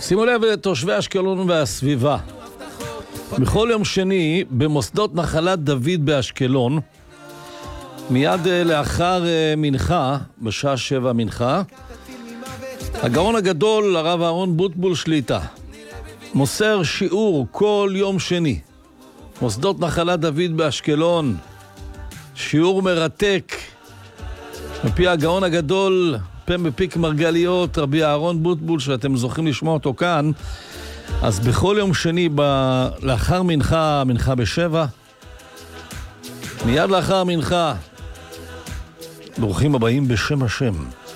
שימו לב תושבי אשקלון והסביבה. בכל יום שני במוסדות נחלת דוד באשקלון, מיד לאחר מנחה, בשעה 7 מנחה, הגאון הגדול הרב אהרון בוטבול שליטה מוסר שיעור כל יום שני. מוסדות נחלת דוד באשקלון, שיעור מרתק מפי הגאון הגדול, פה מפיק מרגליות, רבי אהרון בוטבול, שאתם זוכים לשמוע אותו כאן. אז בכל יום שני לאחר מנחה, מנחה ב7, מיד לאחר מנחה, ברוכים הבאים בשם השם.